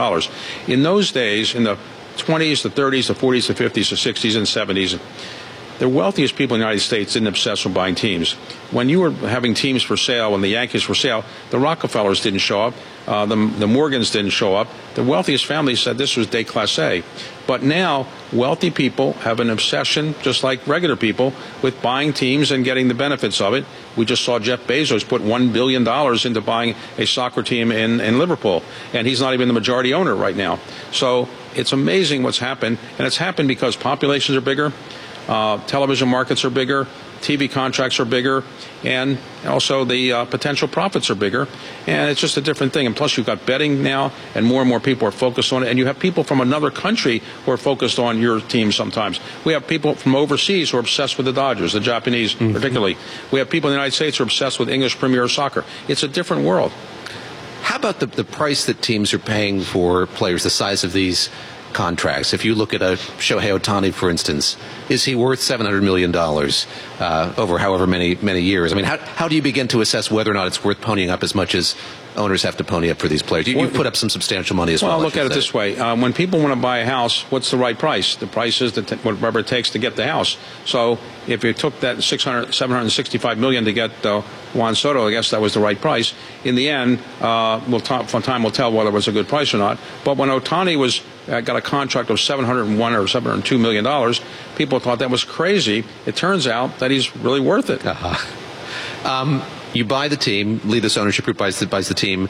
$250,000. In those days, in the 20s, the 30s, the 40s, the 50s, the 60s, and 70s, the wealthiest people in the United States didn't obsess with buying teams. When you were having teams for sale, when the Yankees were for sale, the Rockefellers didn't show up. The Morgans didn't show up. The wealthiest families said this was déclassé. But now, wealthy people have an obsession, just like regular people, with buying teams and getting the benefits of it. We just saw Jeff Bezos put $1 billion into buying a soccer team in Liverpool, and he's not even the majority owner right now. So it's amazing what's happened, and it's happened because populations are bigger, television markets are bigger, TV contracts are bigger, and also the potential profits are bigger, and it's just a different thing. And plus, you've got betting now, and more people are focused on it, and you have people from another country who are focused on your team sometimes. We have people from overseas who are obsessed with the Dodgers, the Japanese particularly. We have people in the United States who are obsessed with English Premier Soccer. It's a different world. How about the price that teams are paying for players, the size of these contracts? If you look at a Shohei Ohtani, for instance, is he worth $700 million over however many years? I mean, how do you begin to assess whether or not it's worth ponying up as much as owners have to pony up for these players? You put up some substantial money as well. Well, look at it this way. When people want to buy a house, what's the right price? The price is whatever it takes to get the house. So if you took that $765 million to get Juan Soto, I guess that was the right price. In the end, time will tell whether it was a good price or not. But when Ohtani got a contract of $701 or $702 million, people thought that was crazy. It turns out that he's really worth it. You buy the team, Leadless Ownership Group buys the team.